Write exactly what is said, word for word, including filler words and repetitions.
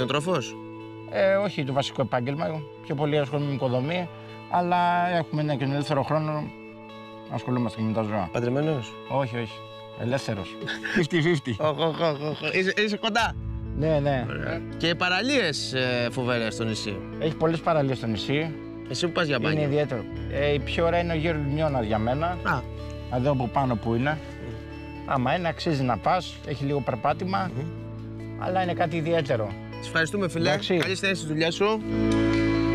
κτηνοτρόφος. Ε, όχι το βασικό επάγγελμα, πιο πολύ ασχολούμαι με οικοδομή, αλλά έχουμε ένα και τον ελεύθερο χρόνο ασχολούμαστε και με τα ζώα. Παντρεμένος. Όχι, όχι. Ελεύθερος. πενήντα πενήντα. Είσαι, είσαι κοντά. Ναι, ναι. Και παραλίες ε, φοβερές στο νησί. Έχει πολλές παραλίες στο νησί. Εσύ που πας για Είναι μπάνιο. ιδιαίτερο. Ε, η πιο ωραία είναι ο γύρω Λιμιώνας για μένα. Α, Εδώ από πάνω που είναι. Άμα είναι, αξίζει να πας. Έχει λίγο περπάτημα. Αλλά είναι κάτι ιδιαίτερο. σε ευχαριστούμε φίλε. Εντάξει. Καλή συνέχεια στη δουλειά σου.